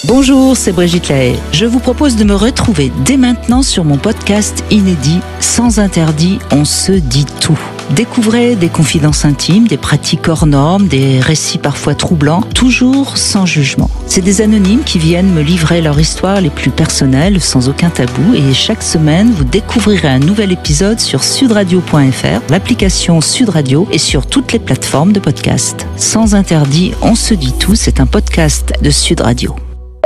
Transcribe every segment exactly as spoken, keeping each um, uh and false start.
Bonjour, c'est Brigitte Lahaye. Je vous propose de me retrouver dès maintenant sur mon podcast inédit Sans interdit, on se dit tout. Découvrez des confidences intimes, des pratiques hors normes, des récits parfois troublants, toujours sans jugement. C'est des anonymes qui viennent me livrer leur histoire les plus personnelles, sans aucun tabou. Et chaque semaine, vous découvrirez un nouvel épisode sur sud radio point f r, l'application Sud Radio et sur toutes les plateformes de podcast. Sans interdit, on se dit tout, c'est un podcast de Sud Radio.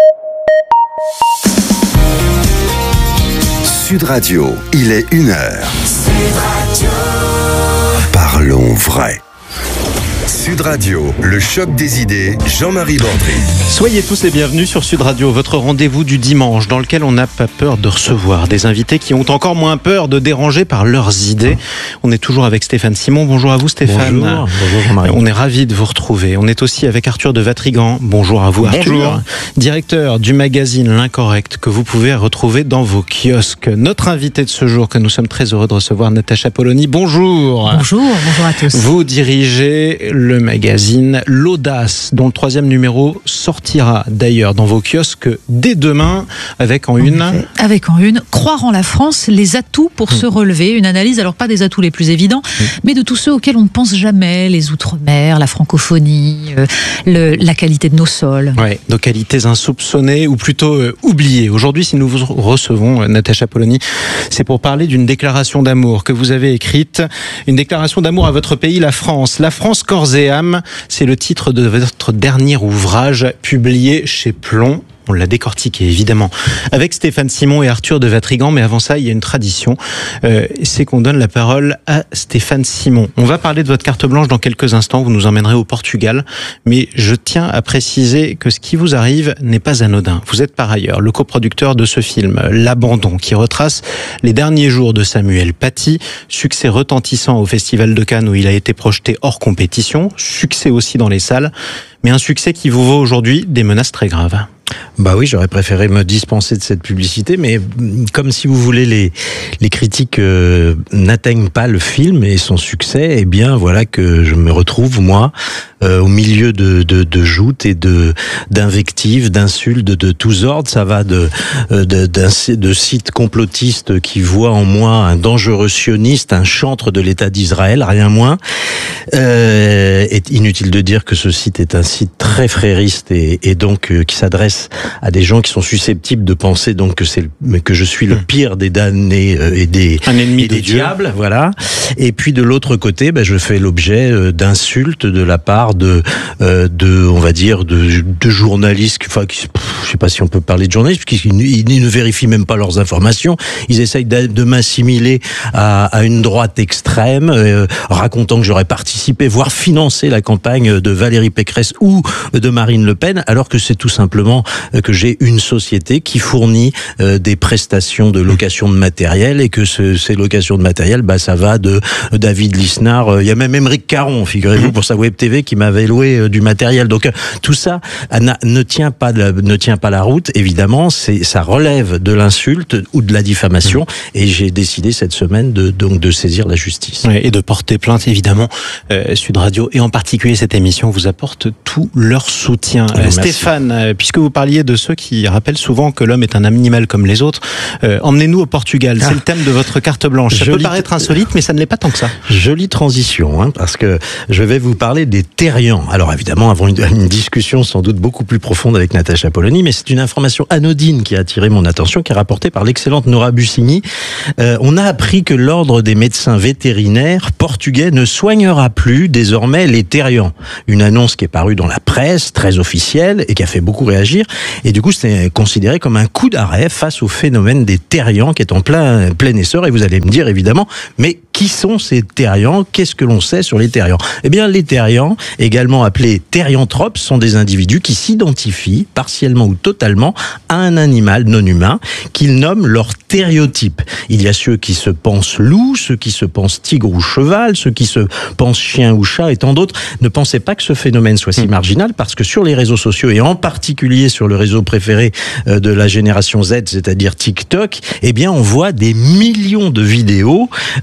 Sud Radio, il est une heure. Sud Radio. Parlons vrai. Sud Radio, le choc des idées, Jean-Marie Bordry. Soyez tous les bienvenus sur Sud Radio, votre rendez-vous du dimanche dans lequel on n'a pas peur de recevoir des invités qui ont encore moins peur de déranger par leurs idées. On est toujours avec Stéphane Simon. Bonjour à vous Stéphane. Bonjour, bonjour Jean-Marie. On est ravis de vous retrouver. On est aussi avec Arthur de Vatrigan. Bonjour à vous Arthur. Bonjour. Directeur du magazine L'Incorrect que vous pouvez retrouver dans vos kiosques. Notre invité de ce jour que nous sommes très heureux de recevoir, Natacha Polony. Bonjour. Bonjour, bonjour à tous. Vous dirigez le magazine L'Audace, dont le troisième numéro sortira d'ailleurs dans vos kiosques dès demain, avec en, en une... Effet. Avec en une, croire en la France, les atouts pour mmh. se relever. Une analyse, alors pas des atouts les plus évidents, mmh. mais de tous ceux auxquels on ne pense jamais, les outre-mer, la francophonie, euh, le, la qualité de nos sols. Oui, nos qualités insoupçonnées, ou plutôt euh, oubliées. Aujourd'hui, si nous vous recevons, euh, Natacha Polony, c'est pour parler d'une déclaration d'amour que vous avez écrite, une déclaration d'amour à votre pays, la France. La France corps et âme, c'est le titre de votre dernier ouvrage publié chez Plomb. On l'a décortiqué, évidemment, avec Stéphane Simon et Arthur de Vatrigan. Mais avant ça, il y a une tradition, euh, c'est qu'on donne la parole à Stéphane Simon. On va parler de votre carte blanche dans quelques instants. Vous nous emmènerez au Portugal. Mais je tiens à préciser que ce qui vous arrive n'est pas anodin. Vous êtes par ailleurs le coproducteur de ce film, L'Abandon, qui retrace les derniers jours de Samuel Paty. Succès retentissant au Festival de Cannes où il a été projeté hors compétition. Succès aussi dans les salles. Mais un succès qui vous vaut aujourd'hui des menaces très graves. Bah oui, j'aurais préféré me dispenser de cette publicité, mais comme si vous voulez les les critiques euh, n'atteignent pas le film et son succès, eh bien voilà que je me retrouve moi euh, au milieu de de, de joutes et de d'invectives, d'insultes de, de tous ordres. Ça va de de, de de sites complotistes qui voient en moi un dangereux sioniste, un chantre de l'État d'Israël, rien moins. Euh, est inutile de dire que ce site est un site très frériste et, et donc euh, qui s'adresse à des gens qui sont susceptibles de penser donc que c'est le, que je suis le pire des damnés euh, et des un ennemi et de des Dieu. Diables, voilà. Et puis de l'autre côté, ben, je fais l'objet euh, d'insultes de la part de euh, de on va dire de, de journalistes, enfin qui, pff, je sais pas si on peut parler de journalistes, parce qu'ils ils ne vérifient même pas leurs informations. Ils essayent de, de m'assimiler à, à une droite extrême, euh, racontant que j'aurais participé, voire financé la campagne de Valérie Pécresse ou de Marine Le Pen, alors que c'est tout simplement que j'ai une société qui fournit euh, des prestations de location de matériel et que ce, ces locations de matériel, bah ça va de David Lisnard, il euh, y a même Émeric Caron, figurez-vous, pour sa web T V qui m'avait loué euh, du matériel. Donc euh, tout ça euh, ne tient pas de la, ne tient pas la route. Évidemment, c'est ça relève de l'insulte ou de la diffamation. Mmh. Et j'ai décidé cette semaine de donc de saisir la justice. Ouais, et de porter plainte, évidemment. Euh, Sud Radio et en particulier cette émission vous apporte tout leur soutien. Euh, Stéphane, euh, puisque vous parliez de ceux qui rappellent souvent que l'homme est un animal comme les autres, euh, emmenez-nous au Portugal. C'est ah. le thème de votre carte blanche. Ça Jolie peut paraître insolite, mais ça ne l'est pas tant que ça. Jolie transition, hein, parce que je vais vous parler des terriens. Alors évidemment, avant une, une discussion sans doute beaucoup plus profonde avec Natacha Polony, mais c'est une information anodine qui a attiré mon attention, qui est rapportée par l'excellente Nora Bussigny. Euh, on a appris que l'ordre des médecins vétérinaires portugais ne soignera plus désormais les terriens. Une annonce qui est parue dans la presse, très officielle, et qui a fait beaucoup réagir. Et du coup, c'est considéré comme un coup d'arrêt face au phénomène des terriens qui est en plein, plein essor. Et vous allez me dire, évidemment, mais qui sont ces terriens? Qu'est-ce que l'on sait sur les terriens? Eh bien, les terriens, également appelés therianthropes, sont des individus qui s'identifient, partiellement ou totalement, à un animal non humain, qu'ils nomment leur thériotype. Il y a ceux qui se pensent loups, ceux qui se pensent tigre ou cheval, ceux qui se pensent chien ou chat, et tant d'autres. Ne pensez pas que ce phénomène soit si marginal, parce que sur les réseaux sociaux, et en particulier sur le réseau préféré de la génération Z, c'est-à-dire TikTok, eh bien, on voit des millions de vidéos euh, où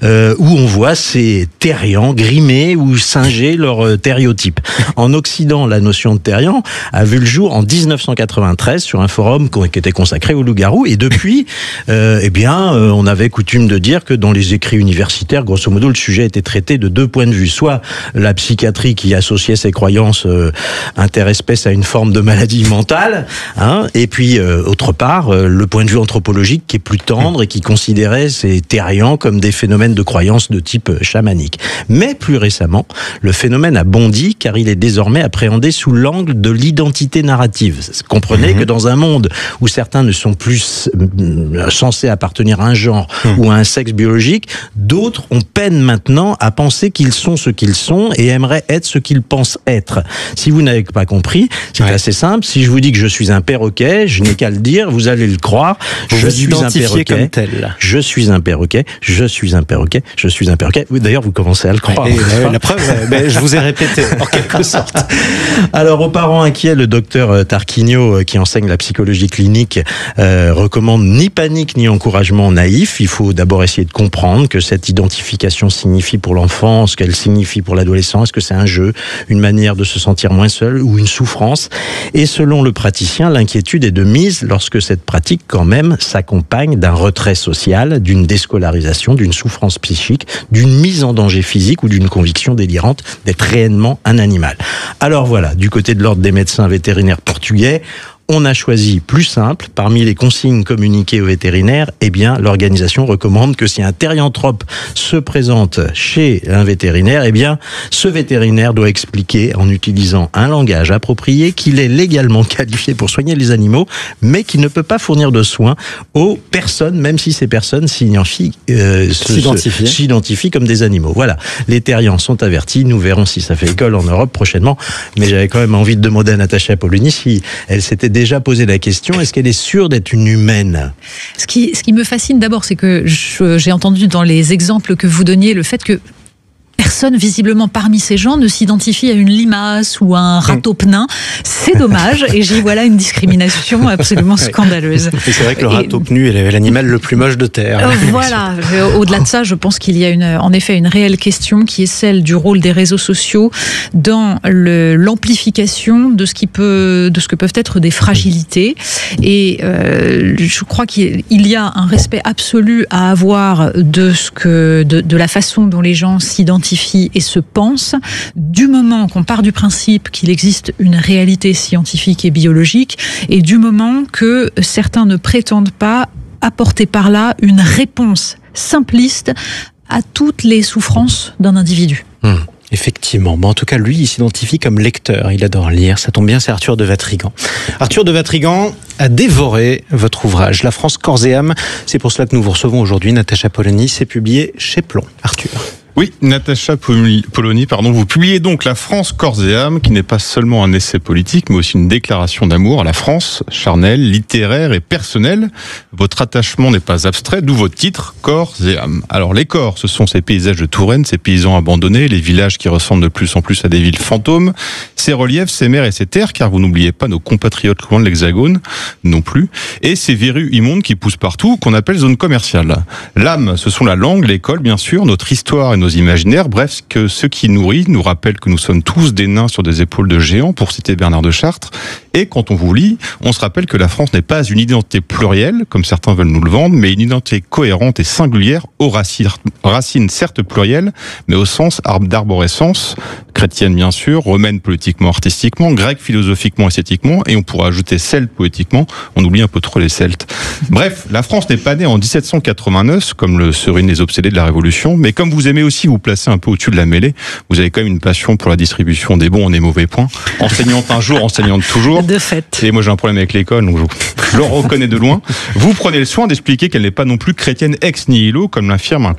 où on voit ces terriens grimer ou singer leur terriotype. En Occident, la notion de terrien a vu le jour en dix-neuf cent quatre-vingt-treize sur un forum qui était consacré aux loups-garous. Et depuis, euh, eh bien, euh, on avait coutume de dire que dans les écrits universitaires, grosso modo, le sujet était traité de deux points de vue. Soit la psychiatrie qui associait ses croyances euh, interespèces à une forme de maladie mentale, hein, et puis euh, autre part, euh, le point de vue anthropologique qui est plus tendre et qui considérait ces terriens comme des phénomènes de croyance de type chamanique. Mais plus récemment, le phénomène a bondi car il est désormais appréhendé sous l'angle de l'identité narrative. Comprenez mmh. que dans un monde où certains ne sont plus censés appartenir à un genre mmh. ou à un sexe biologique, d'autres ont peine maintenant à penser qu'ils sont ce qu'ils sont et aimeraient être ce qu'ils pensent être. Si vous n'avez pas compris, c'est ouais. assez simple. Si je vous dis que je suis un perroquet, je n'ai qu'à le dire, vous allez le croire. Vous je vous suis un perroquet. Comme tel. Je suis un perroquet. Je suis un perroquet. Je suis un perroquet. Oui, d'ailleurs, vous commencez à le croire. Et, et, la preuve, ben, je vous ai répété en quelque sorte. Alors, aux parents inquiets, le docteur Tarquinio, qui enseigne la psychologie clinique, euh, recommande ni panique ni encouragement naïf. Il faut d'abord essayer de comprendre que cette identification signifie pour l'enfant ce qu'elle signifie pour l'adolescent. Est-ce que c'est un jeu, une manière de se sentir moins seul ou une souffrance? Et selon le praticien, l'inquiétude est de mise lorsque cette pratique quand même s'accompagne d'un retrait social, d'une déscolarisation, d'une souffrance psychique, d'une mise en danger physique ou d'une conviction délirante d'être réellement un animal. Alors voilà, du côté de l'ordre des médecins vétérinaires portugais, on a choisi plus simple. Parmi les consignes communiquées aux vétérinaires, eh bien, l'organisation recommande que si un thérianthrope se présente chez un vétérinaire, eh bien, ce vétérinaire doit expliquer en utilisant un langage approprié qu'il est légalement qualifié pour soigner les animaux, mais qu'il ne peut pas fournir de soins aux personnes, même si ces personnes s'identifient, euh, s'identifient. s'identifient comme des animaux. Voilà. Les terriens sont avertis. Nous verrons si ça fait école en Europe prochainement. Mais j'avais quand même envie de demander à Natacha Polony si elle s'était déjà posé la question, est-ce qu'elle est sûre d'être une humaine? Ce qui, ce qui me fascine d'abord, c'est que je, j'ai entendu dans les exemples que vous donniez le fait que personne, visiblement, parmi ces gens ne s'identifie à une limace ou à un râteau-pnin. C'est dommage, et j'y vois là une discrimination absolument scandaleuse. Et c'est vrai que le râteau-pnu est l'animal le plus moche de Terre. Euh, voilà. Au-delà de ça, je pense qu'il y a une, en effet une réelle question qui est celle du rôle des réseaux sociaux dans le, l'amplification de ce qui peut, de ce que peuvent être des fragilités. Et euh, je crois qu'il y a un respect absolu à avoir de ce que, de, de la façon dont les gens s'identifient et se pense, du moment qu'on part du principe qu'il existe une réalité scientifique et biologique, et du moment que certains ne prétendent pas apporter par là une réponse simpliste à toutes les souffrances d'un individu. Mmh. Effectivement. Bon, en tout cas, lui, il s'identifie comme lecteur. Il adore lire. Ça tombe bien, c'est Arthur de Vatrigan. Arthur de Vatrigan a dévoré votre ouvrage, La France corps et âme. C'est pour cela que nous vous recevons aujourd'hui. Natacha Polony, c'est publié chez Plomb. Arthur. Oui, Natacha Polony, pardon, vous publiez donc La France corps et âme, qui n'est pas seulement un essai politique, mais aussi une déclaration d'amour à la France, charnelle, littéraire et personnelle. Votre attachement n'est pas abstrait, d'où votre titre, Corps et âme. Alors les corps, ce sont ces paysages de Touraine, ces paysans abandonnés, les villages qui ressemblent de plus en plus à des villes fantômes, ces reliefs, ces mers et ces terres, car vous n'oubliez pas nos compatriotes loin de l'Hexagone, non plus, et ces verrues immondes qui poussent partout, qu'on appelle zone commerciale. L'âme, ce sont la langue, l'école, bien sûr, notre histoire et nos imaginaires, bref, que ce qui nourrit nous rappelle que nous sommes tous des nains sur des épaules de géants, pour citer Bernard de Chartres. Et quand on vous lit, on se rappelle que la France n'est pas une identité plurielle, comme certains veulent nous le vendre, mais une identité cohérente et singulière, aux racines, racines certes plurielles, mais au sens d'arborescence, chrétienne bien sûr, romaine politiquement, artistiquement, grecque philosophiquement, esthétiquement, et on pourra ajouter celte poétiquement, on oublie un peu trop les Celtes. Bref, la France n'est pas née en dix-sept cent quatre-vingt-neuf, comme le seraient les obsédés de la Révolution, mais comme vous aimez aussi vous placer un peu au-dessus de la mêlée, vous avez quand même une passion pour la distribution des bons et des mauvais points. Enseignante un jour, enseignante toujours. De fait. Et moi j'ai un problème avec l'école, donc je, je le reconnais de loin. Vous prenez le soin d'expliquer qu'elle n'est pas non plus chrétienne ex nihilo, comme l'affirme un